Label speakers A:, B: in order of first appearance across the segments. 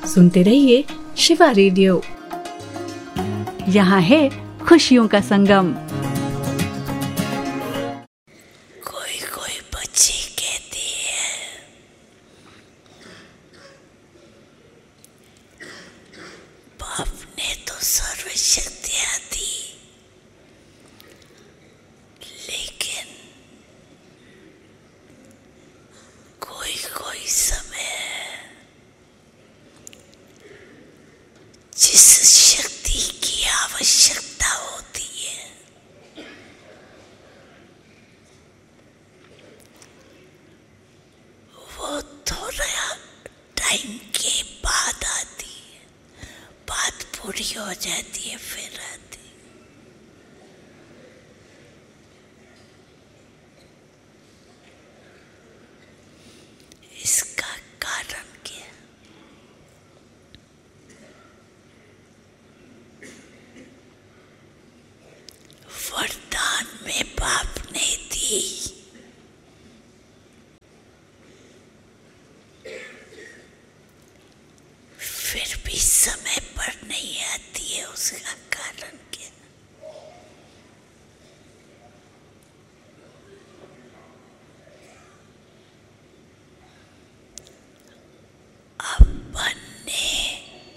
A: सुनते रहिए शिवा रेडियो। यहाँ है खुशियों का संगम।
B: कोई कोई बच्चे कहते हैं बाप ने तो सर्वशक्तियां दी, लेकिन कोई कोई समय जिस शक्ति की आवश्यकता होती है वो थोड़ा टाइम के बाद आती है, बात पूरी हो जाती है फिर आती। इसका कारण क्या? वरदान में बाप ने दी, फिर भी समय पर नहीं आती है, उसका कारण क्या? अपन ने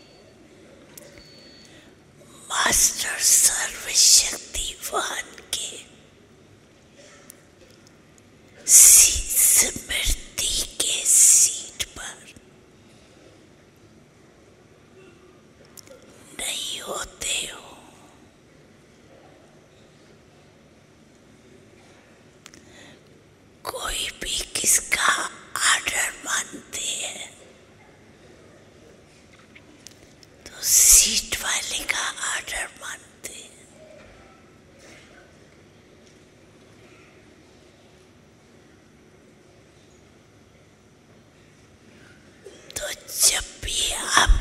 B: मास्टर सर्वशक्तिवान के स्मृति के सीट पर नहीं होते हो। कोई भी किसका आर्डर मानते हैं तो सीट वाले का आर्डर मानते हैं। तो जब भी आप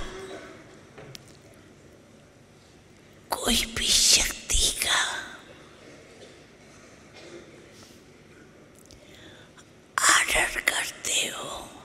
B: कोई भी शक्ति का आर्डर करते हो